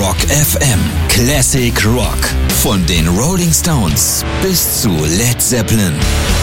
Rock FM. Classic Rock. Von den Rolling Stones bis zu Led Zeppelin.